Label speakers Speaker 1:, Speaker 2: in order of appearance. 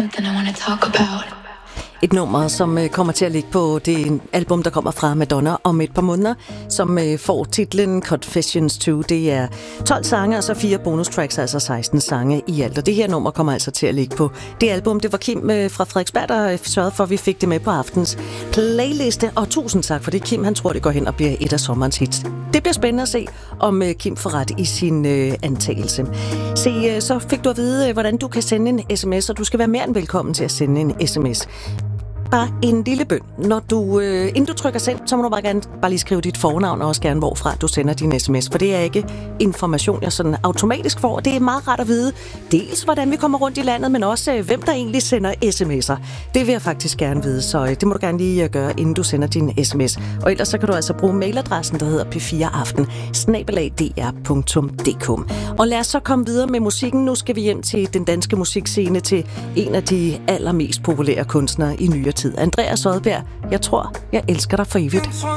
Speaker 1: something I want to talk about.
Speaker 2: Et nummer, som kommer til at ligge på det album, der kommer fra Madonna om et par måneder, som får titlen Confessions 2. Det er 12 sange, og så 4 bonustracks, altså 16 sange i alt. Og det her nummer kommer altså til at ligge på det album. Det var Kim fra Frederiksberg, der sørgede for, at vi fik det med på aftens playliste. Og tusind tak for det, Kim. Han tror, det går hen og bliver et af sommerens hits. Det bliver spændende at se, om Kim får ret i sin antagelse. Se, så fik du at vide, hvordan du kan sende en sms, og du skal være mere end velkommen til at sende en sms. Bare en lille bøn. Når du, inden du trykker send, så må du bare lige skrive dit fornavn, og også gerne hvorfra du sender din sms. For det er ikke information, jeg sådan automatisk får. Det er meget rart at vide, dels hvordan vi kommer rundt i landet, men også hvem der egentlig sender sms'er. Det vil jeg faktisk gerne vide, så det må du gerne lige gøre, inden du sender din sms. Og ellers så kan du altså bruge mailadressen, der hedder p4aften@dr.dk. Og lad os så komme videre med musikken. Nu skal vi hjem til den danske musikscene, til en af de allermest populære kunstnere i nyere tid. Andreas Odbjerg, jeg tror, jeg elsker dig for evigt.